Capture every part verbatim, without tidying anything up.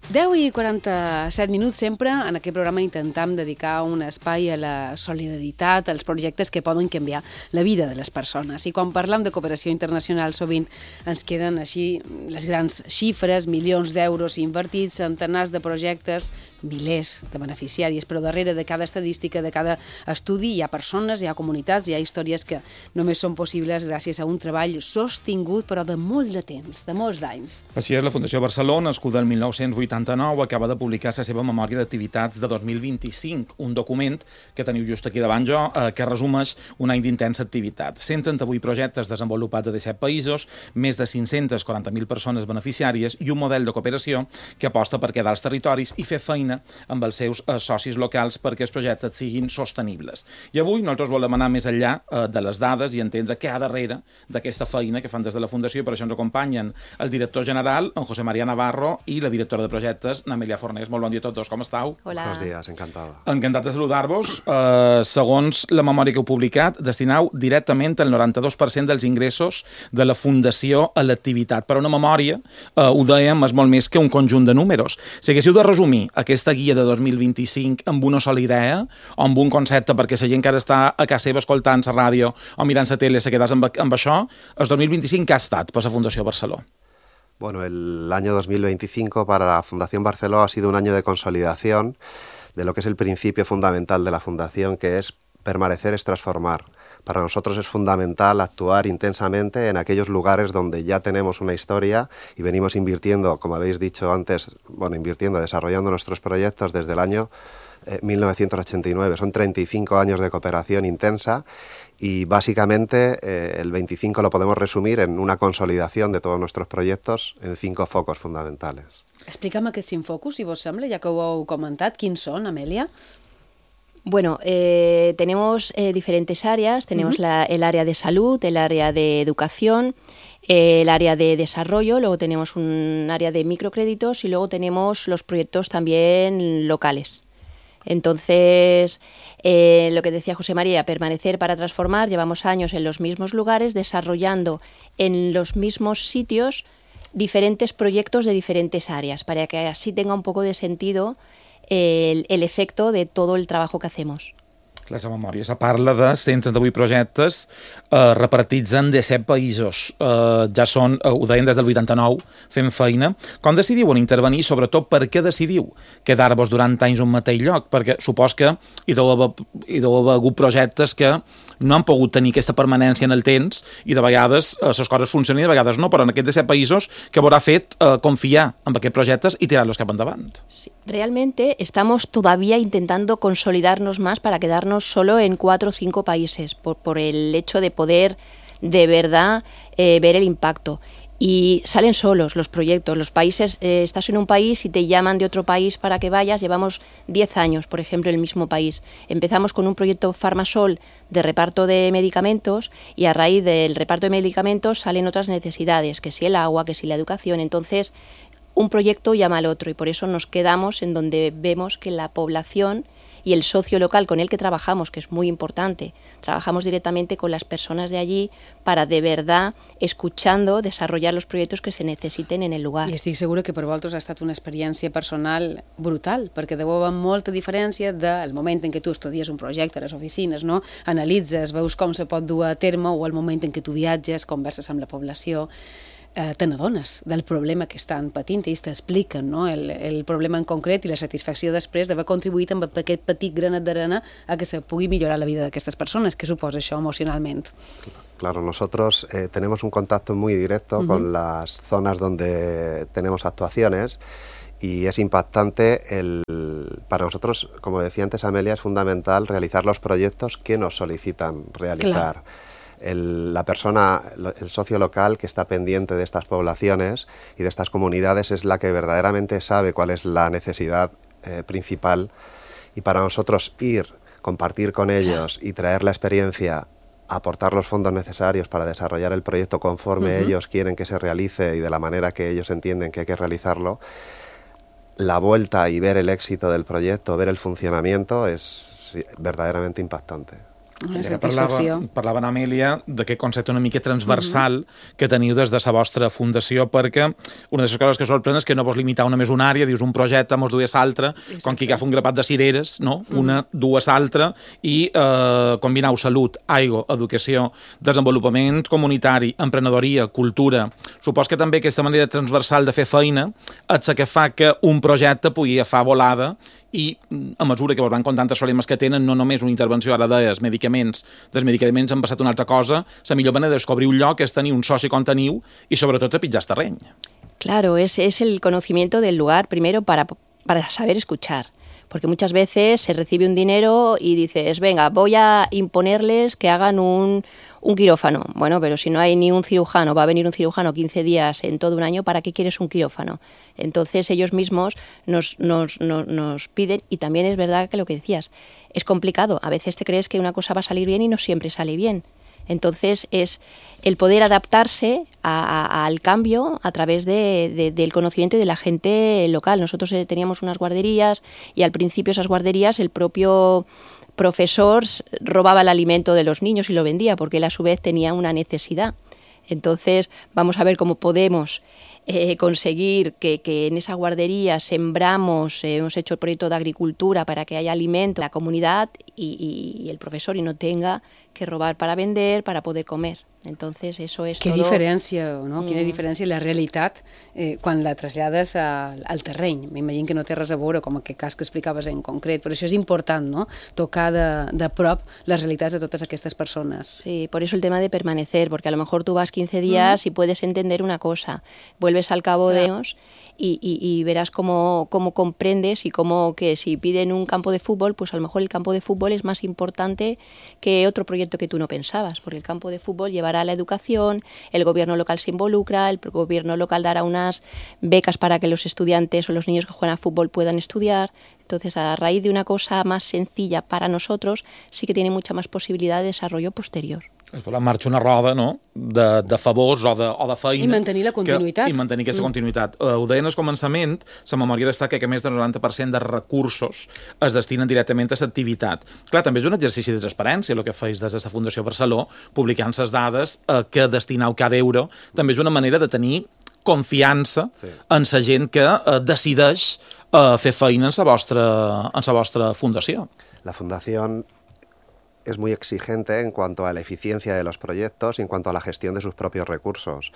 deu i quaranta-set minuts sempre. En aquest programa intentam dedicar un espai a la solidaritat, als projectes que poden canviar la vida de les persones. I quan parlem de cooperació internacional sovint ens queden així les grans xifres, milions d'euros invertits, centenars de projectes, milers de beneficiaris, però darrere de cada estadística, de cada estudi, hi ha persones, hi ha comunitats, hi ha històries que només són possibles gràcies a un treball sostingut, però de molt de temps, de molts d'anys. Així és, la Fundació Barceló, nascuda el mil nou-cents vuitanta-nou, acaba de publicar la seva memòria d'activitats de dos mil vint-i-cinc, un document que teniu just aquí davant jo, eh, que resumeix un any d'intensa activitat. cent trenta-vuit projectes desenvolupats a disset països, més de cinc-centes quaranta mil persones beneficiàries i un model de cooperació que aposta per quedar als territoris i fer feina amb els seus eh, socis locals perquè els projectes siguin sostenibles. I avui nosaltres volem anar més enllà eh, de les dades i entendre què hi ha darrere d'aquesta feina que fan des de la Fundació, i per això ens acompanyen el director general, en José María Navarro, i la directora de projectes, Amèlia Fornés. Molt bon dia a tots dos, com estàu? Hola. Buenos días, encantada. Encantat de saludar-vos. Uh, segons la memòria que heu publicat, destinau directament el noranta-dos per cent dels ingressos de la Fundació a l'activitat. Però una memòria, uh, ho dèiem, és molt més que un conjunt de números. Si haguéssiu de resumir aquesta guia de dos mil vint-i-cinc amb una sola idea o amb un concepte, perquè la gent que ara està a casa seva escoltant la ràdio o mirant la tele se quedés amb, amb això, el dos mil vint-i-cinc què ha estat per la Fundació Barceló? Bueno, el año dos mil veinticinco para la Fundación Barceló ha sido un año de consolidación de lo que es el principio fundamental de la Fundación, que es permanecer es transformar. Para nosotros es fundamental actuar intensamente en aquellos lugares donde ya tenemos una historia y venimos invirtiendo, como habéis dicho antes, bueno, invirtiendo, desarrollando nuestros proyectos desde el año eh, mil novecientos ochenta y nueve. Son treinta y cinco años de cooperación intensa. Y básicamente eh, el veinticinco lo podemos resumir en una consolidación de todos nuestros proyectos en cinco focos fundamentales. Explica'm aquests cinc focus, si vos sembla, ja que ho heu comentat. Quins són, Amèlia? Bueno, eh, tenemos eh, diferentes áreas. Tenemos uh-huh. la, el área de salud, el área de educación, eh, el área de desarrollo, luego tenemos un área de microcréditos y luego tenemos los proyectos también locales. Entonces, eh, lo que decía José María, permanecer para transformar, llevamos años en los mismos lugares, desarrollando en los mismos sitios diferentes proyectos de diferentes áreas, para que así tenga un poco de sentido el, el efecto de todo el trabajo que hacemos. La seva memòria se parla de cent trenta-vuit projectes eh, repartits en disset països. Eh, ja són, eh, ho deien des del vuitanta-nou, fent feina. Com decidiu on intervenir? Sobretot, per què decidiu quedar-vos durant anys a un mateix lloc? Perquè supos que hi deu haver, hi deu haver hagut projectes que no han pogut tenir aquesta permanència en el temps i de vegades eh, les coses funcionen i de vegades no, però en aquests disset països que haurà fet eh, confiar en aquests projectes i tirar-los cap endavant. Sí, realmente estamos todavía intentando consolidarnos más para quedarnos solo en cuatro o cinco países, por, por el hecho de poder de verdad eh, ver el impacto. Y salen solos los proyectos, los países, eh, estás en un país y te llaman de otro país para que vayas. Llevamos diez años, por ejemplo, en el mismo país. Empezamos con un proyecto Farmasol de reparto de medicamentos y a raíz del reparto de medicamentos salen otras necesidades, que si el agua, que si la educación. Entonces, un proyecto llama al otro y por eso nos quedamos en donde vemos que la población y el socio local con el que trabajamos, que es muy importante, trabajamos directamente con las personas de allí para de verdad, escuchando, desarrollar los proyectos que se necesiten en el lugar. I estic segura que per vosaltres ha estat una experiència personal brutal, perquè deu haver molta diferència del moment en què tu estudies un projecte a les oficines, no? Analitzes, veus com se pot dur a terme, o el moment en què tu viatges, converses amb la població, eh, te n'adones del problema que estan patint, ells t'expliquen, no? el, el problema en concret i la satisfacció després d'haver contribuït amb aquest petit granet d'arena a que se pugui millorar la vida d'aquestes persones. Què suposa això emocionalment? Claro, nosotros eh, tenemos un contacto muy directo uh-huh. con las zonas donde tenemos actuaciones y es impactante el... Para nosotros, como decía antes Amelia, es fundamental realizar los proyectos que nos solicitan realizar. Claro. El, la persona, el socio local que está pendiente de estas poblaciones y de estas comunidades es la que verdaderamente sabe cuál es la necesidad eh, principal, y para nosotros ir, compartir con ellos y traer la experiencia, aportar los fondos necesarios para desarrollar el proyecto conforme uh-huh. ellos quieren que se realice y de la manera que ellos entienden que hay que realizarlo, la vuelta y ver el éxito del proyecto, ver el funcionamiento es sí, verdaderamente impactante. Una Ja satisfacció. parlava, parlava Amèlia d'aquest concepte una mica transversal uh-huh. que teniu des de la vostra fundació, perquè una de les coses que sorprèn és que no vos limitar una més una àrea, dius un projecte, mos dues l'altre, com qui agafa un grapat de cireres, no? Uh-huh. Una, dues l'altra, i eh, combinau salut, aigua, educació, desenvolupament comunitari, emprenedoria, cultura. Supos que també aquesta manera transversal de fer feina és la que fa que un projecte pugui agafar volada i a mesura que vos van contant els problemes que tenen, no només una intervenció ara deies medicaments, dels medicaments han passat una altra cosa, la millor manera de descobrir un lloc és tenir un soci com teniu i sobretot trepitjar el terreny. Claro, es, es el conocimiento del lugar primero para, para saber escuchar. Porque muchas veces se recibe un dinero y dices, venga, voy a imponerles que hagan un, un quirófano. Bueno, pero si no hay ni un cirujano, va a venir un cirujano quince días en todo un año, ¿para qué quieres un quirófano? Entonces ellos mismos nos, nos, nos, nos piden, y también es verdad que lo que decías, es complicado. A veces te crees que una cosa va a salir bien y no siempre sale bien. Entonces es el poder adaptarse a, a, al cambio a través de, de, del conocimiento y de la gente local. Nosotros eh, teníamos unas guarderías y al principio esas guarderías el propio profesor robaba el alimento de los niños y lo vendía porque él a su vez tenía una necesidad. Entonces vamos a ver cómo podemos eh, conseguir que, que en esa guardería sembramos, eh, hemos hecho el proyecto de agricultura para que haya alimento en la comunidad y, y, y el profesor y no tenga que robar para vender, para poder comer. Entonces eso es Qué todo... diferència, no? Mm. Quina diferència la realitat eh, quan la trasllades a, al terreny. M'imagino que no té res a veure com aquest cas que explicaves en concret, però això és important, no? Tocar de, de prop les realitats de totes aquestes persones. Sí, por eso el tema de permanecer, porque a lo mejor tú vas quince días mm. y puedes entender una cosa, vuelves al cabo claro. de años y, y, y verás cómo, cómo comprendes y cómo que si piden un campo de fútbol, pues a lo mejor el campo de fútbol es más importante que otro proyecto que tú no pensabas, porque el campo de fútbol lleva a la educación, el gobierno local se involucra, el gobierno local dará unas becas para que los estudiantes o los niños que juegan a fútbol puedan estudiar. Entonces, a raíz de una cosa más sencilla para nosotros, sí que tiene mucha más posibilidad de desarrollo posterior. Es pot marxa una roda, no?, de, de favors o de, o de feina. I mantenir la continuïtat. Que, I mantenir aquesta mm. continuïtat. Uh, ho deien al començament, la memòria destaca que més del noranta per cent de recursos es destinen directament a l'activitat. Clar, també és un exercici de transparència, el que feis des de la Fundació Barceló, publicant les dades uh, que destinau cada euro. També és una manera de tenir confiança sí. en la gent que uh, decideix uh, fer feina en la vostra, en la vostra fundació. La Fundació es muy exigente en cuanto a la eficiencia de los proyectos y en cuanto a la gestión de sus propios recursos.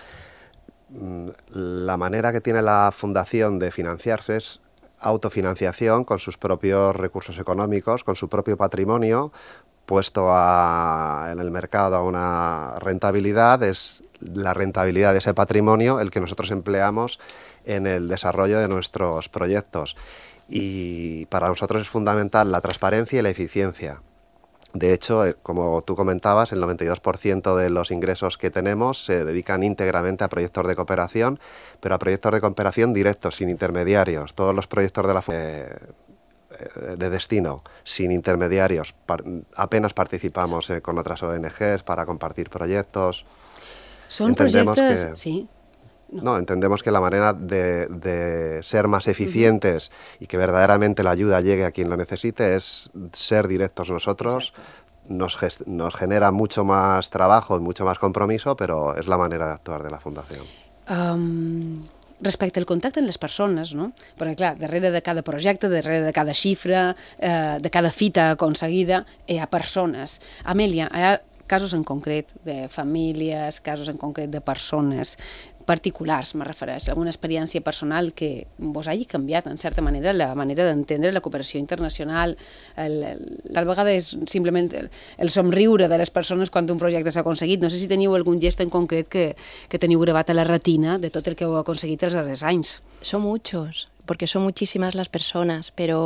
La manera que tiene la Fundación de financiarse es autofinanciación con sus propios recursos económicos, con su propio patrimonio, puesto a, en el mercado a una rentabilidad. Es la rentabilidad de ese patrimonio el que nosotros empleamos en el desarrollo de nuestros proyectos. Y para nosotros es fundamental la transparencia y la eficiencia. De hecho, como tú comentabas, el noventa y dos por ciento de los ingresos que tenemos se dedican íntegramente a proyectos de cooperación, pero a proyectos de cooperación directos, sin intermediarios. Todos los proyectos de la eh, de destino, sin intermediarios. Par apenas participamos eh, con otras O N Ges para compartir proyectos. Son entendemos proyectos... Que, sí. No. no, entendemos que la manera de, de ser más eficientes uh-huh. y que verdaderamente la ayuda llegue a quien lo necesite es ser directos nosotros. Nos, nos genera mucho más trabajo y mucho más compromiso, pero es la manera de actuar de la Fundació. Um, respecte al contacte amb les persones, no? Perquè, clar, darrere de cada projecte, darrere de cada xifra, eh, de cada fita aconseguida, hi ha persones. Amèlia, hi ha casos en concret de famílies, casos en concret de persones particulars, me refereix, alguna experiència personal que vos hagi canviat, en certa manera, la manera d'entendre la cooperació internacional. El, el, tal vegada és simplement el, el somriure de les persones quan un projecte s'ha aconseguit. No sé si teniu algun gest en concret que, que teniu gravat a la retina de tot el que heu aconseguit els darrers anys. Son muchos, porque son muchísimas las personas, pero